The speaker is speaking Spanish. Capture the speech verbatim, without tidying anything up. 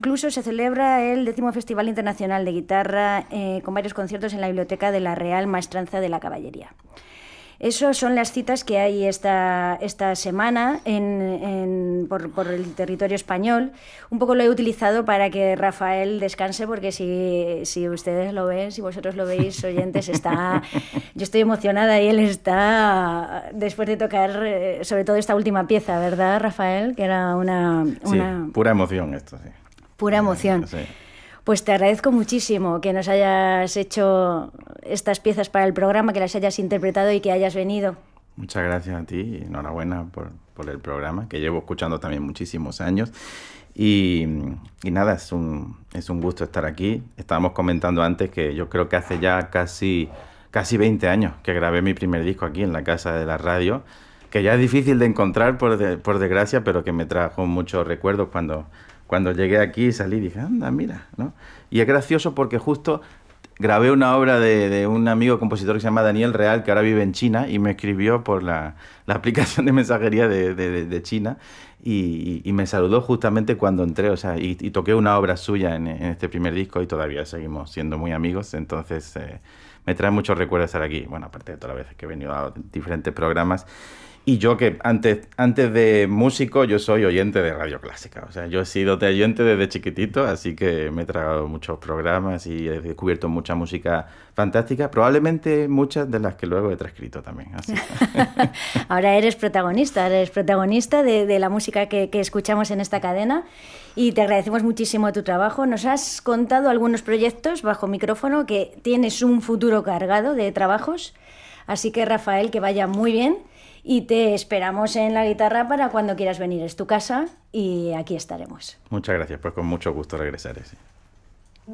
Incluso se celebra el décimo Festival Internacional de Guitarra eh, con varios conciertos en la Biblioteca de la Real Maestranza de la Caballería. Esas son las citas que hay esta, esta semana en, en, por, por el territorio español. Un poco lo he utilizado para que Rafael descanse, porque si, si ustedes lo ven, si vosotros lo veis, oyentes, está, yo estoy emocionada y él está, después de tocar, sobre todo esta última pieza, ¿verdad, Rafael? Que era una... una sí, pura emoción esto, sí. Pura emoción. Sí. Pues te agradezco muchísimo que nos hayas hecho estas piezas para el programa, que las hayas interpretado y que hayas venido. Muchas gracias a ti y enhorabuena por, por el programa, que llevo escuchando también muchísimos años. Y, y nada, es un, es un gusto estar aquí. Estábamos comentando antes que yo creo que hace ya casi, casi veinte años que grabé mi primer disco aquí en la Casa de la Radio, que ya es difícil de encontrar por, de, por desgracia, pero que me trajo muchos recuerdos cuando... Cuando llegué aquí y salí, dije, anda, mira, ¿no? Y es gracioso porque justo grabé una obra de, de un amigo compositor que se llama Daniel Real, que ahora vive en China, y me escribió por la, la aplicación de mensajería de, de, de China, y, y me saludó justamente cuando entré, o sea, y, y toqué una obra suya en, en este primer disco, y todavía seguimos siendo muy amigos, entonces eh, me trae muchos recuerdos estar aquí, bueno, aparte de todas las veces que he venido a diferentes programas. Y yo que antes, antes de músico, yo soy oyente de Radio Clásica. O sea, yo he sido de oyente desde chiquitito, así que me he tragado muchos programas y he descubierto mucha música fantástica, probablemente muchas de las que luego he transcrito también. Así. Ahora eres protagonista, eres protagonista de, de la música que, que escuchamos en esta cadena y te agradecemos muchísimo tu trabajo. Nos has contado algunos proyectos bajo micrófono, que tienes un futuro cargado de trabajos, así que Rafael, que vaya muy bien. Y te esperamos en la guitarra para cuando quieras venir. Es tu casa y aquí estaremos. Muchas gracias, pues con mucho gusto regresaré. Sí.